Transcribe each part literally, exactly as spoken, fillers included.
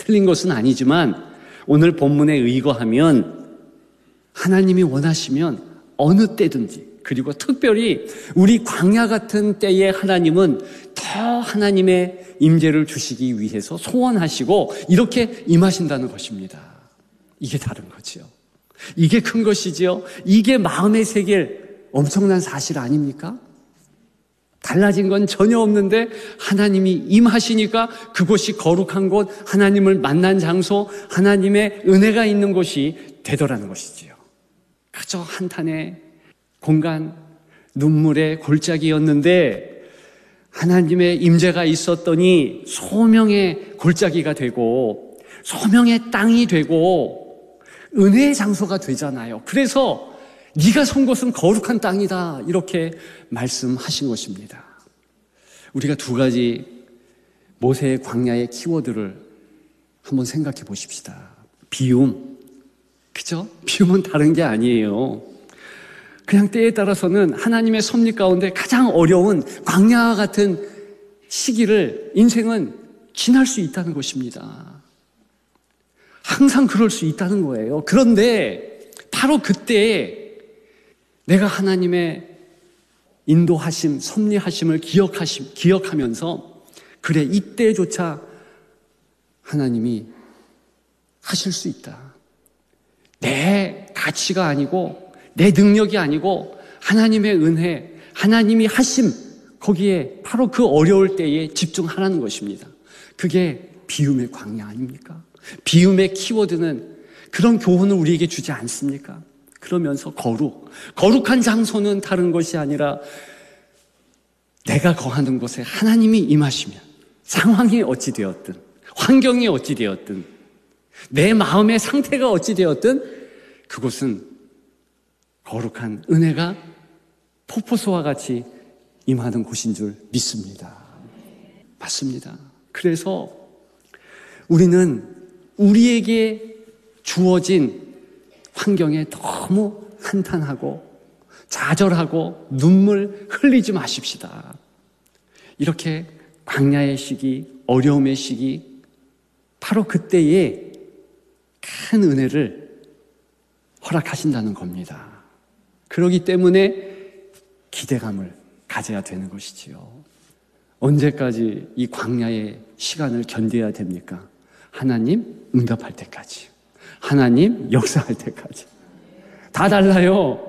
틀린 것은 아니지만 오늘 본문에 의거하면 하나님이 원하시면 어느 때든지, 그리고 특별히 우리 광야 같은 때에 하나님은 더 하나님의 임재를 주시기 위해서 소원하시고 이렇게 임하신다는 것입니다. 이게 다른 거지요. 이게 큰 것이지요. 이게 마음에 새길 엄청난 사실 아닙니까? 달라진 건 전혀 없는데 하나님이 임하시니까 그곳이 거룩한 곳, 하나님을 만난 장소, 하나님의 은혜가 있는 곳이 되더라는 것이지요. 그저 한탄의 공간, 눈물의 골짜기였는데 하나님의 임재가 있었더니 소명의 골짜기가 되고 소명의 땅이 되고 은혜의 장소가 되잖아요. 그래서 네가 선 곳은 거룩한 땅이다, 이렇게 말씀하신 것입니다. 우리가 두 가지 모세의 광야의 키워드를 한번 생각해 보십시다. 비움, 그죠? 비움은 다른 게 아니에요. 그냥 때에 따라서는 하나님의 섭리 가운데 가장 어려운 광야와 같은 시기를 인생은 지날 수 있다는 것입니다. 항상 그럴 수 있다는 거예요. 그런데 바로 그때 내가 하나님의 인도하심, 섭리하심을 기억하심, 기억하면서 그래, 이때조차 하나님이 하실 수 있다. 내 가치가 아니고 내 능력이 아니고 하나님의 은혜, 하나님이 하심, 거기에 바로 그 어려울 때에 집중하라는 것입니다. 그게 비움의 광야 아닙니까? 비움의 키워드는 그런 교훈을 우리에게 주지 않습니까? 그러면서 거룩, 거룩한 장소는 다른 것이 아니라 내가 거하는 곳에 하나님이 임하시면 상황이 어찌 되었든, 환경이 어찌 되었든, 내 마음의 상태가 어찌 되었든 그곳은 거룩한 은혜가 폭포수와 같이 임하는 곳인 줄 믿습니다. 맞습니다. 그래서 우리는 우리에게 주어진 환경에 너무 한탄하고 좌절하고 눈물 흘리지 마십시다. 이렇게 광야의 시기, 어려움의 시기, 바로 그때에 큰 은혜를 허락하신다는 겁니다. 그렇기 때문에 기대감을 가져야 되는 것이지요. 언제까지 이 광야의 시간을 견뎌야 됩니까? 하나님 응답할 때까지, 하나님 역사할 때까지. 다 달라요.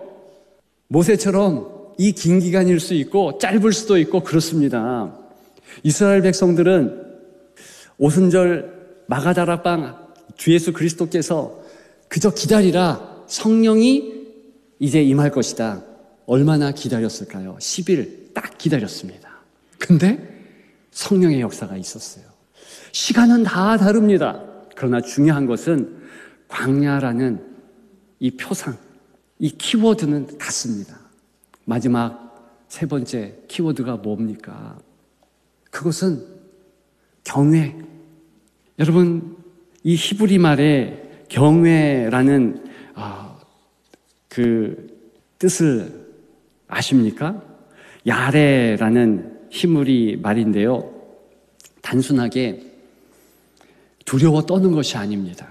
모세처럼 이 긴 기간일 수 있고 짧을 수도 있고 그렇습니다. 이스라엘 백성들은 오순절 마가다락방 주 예수 그리스도께서 그저 기다리라, 성령이 이제 임할 것이다. 얼마나 기다렸을까요? 십 일 딱 기다렸습니다. 근데 성령의 역사가 있었어요. 시간은 다 다릅니다. 그러나 중요한 것은 광야라는 이 표상, 이 키워드는 같습니다. 마지막 세 번째 키워드가 뭡니까? 그것은 경외. 여러분, 이 히브리 말에 경외라는 어, 그 뜻을 아십니까? 야레라는 히브리 말인데요. 단순하게 두려워 떠는 것이 아닙니다.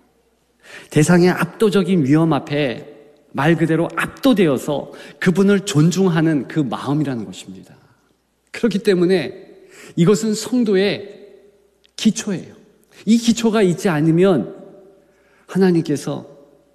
대상의 압도적인 위험 앞에 말 그대로 압도되어서 그분을 존중하는 그 마음이라는 것입니다. 그렇기 때문에 이것은 성도의 기초예요. 이 기초가 있지 않으면 하나님께서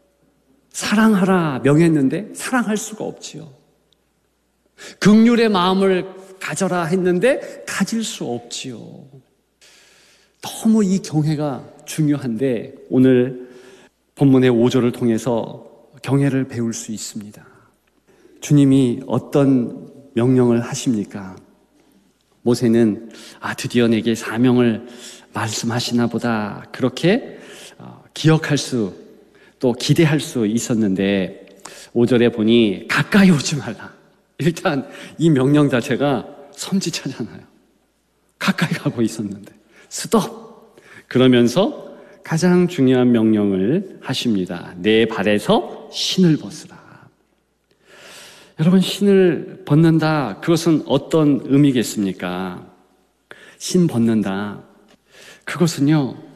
사랑하라 명했는데 사랑할 수가 없지요. 긍휼의 마음을 가져라 했는데 가질 수 없지요. 너무 이 경외가 중요한데 오늘 본문의 오 절을 통해서 경외를 배울 수 있습니다. 주님이 어떤 명령을 하십니까? 모세는 아 드디어 내게 사명을 말씀하시나 보다, 그렇게 기억할 수, 또 기대할 수 있었는데 오 절에 보니 가까이 오지 말라. 일단 이 명령 자체가 섬찟하잖아요. 가까이 가고 있었는데 스톱! 그러면서 가장 중요한 명령을 하십니다. 내 발에서 신을 벗으라. 여러분, 신을 벗는다, 그것은 어떤 의미겠습니까? 신 벗는다, 그것은요